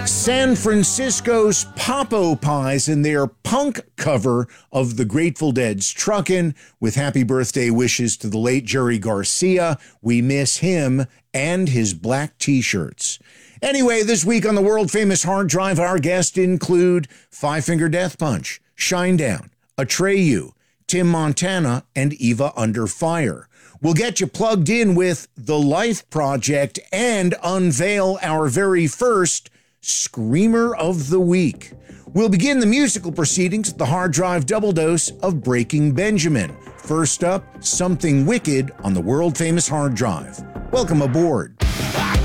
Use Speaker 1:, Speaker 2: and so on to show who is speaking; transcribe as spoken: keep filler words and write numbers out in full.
Speaker 1: San Francisco's Popo Pies in their punk cover of the Grateful Dead's Truckin', with happy birthday wishes to the late Jerry Garcia. We miss him and his black t-shirts. Anyway, this week on the world-famous Hard Drive, our guests include Five Finger Death Punch, Shinedown, Atreyu, Tim Montana, and Eva Under Fire. We'll get you plugged in with The Life Project and unveil our very first Screamer of the Week. We'll begin the musical proceedings with the Hard Drive double dose of Breaking Benjamin. First up, Something Wicked on the world-famous Hard Drive. Welcome aboard.